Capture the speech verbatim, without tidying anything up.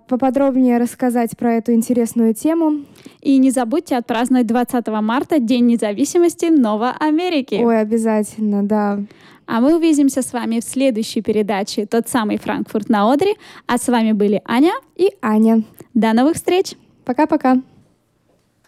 поподробнее рассказать про эту интересную тему. И не забудьте отпраздновать двадцатого марта День независимости Новой Америки. Ой, обязательно, да. А мы увидимся с вами в следующей передаче «Тот самый Франкфурт на Одере». А с вами были Аня и Аня. До новых встреч! Пока-пока!